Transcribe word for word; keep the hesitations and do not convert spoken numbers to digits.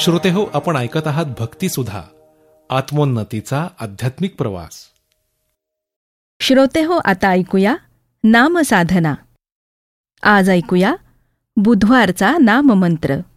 श्रोतेहो, आपण ऐकत आहात भक्ती सुधा, आत्मोन्नतीचा आध्यात्मिक प्रवास. श्रोतेहो, आता ऐकूया नामसाधना. आज ऐकूया बुधवारचा नाममंत्र.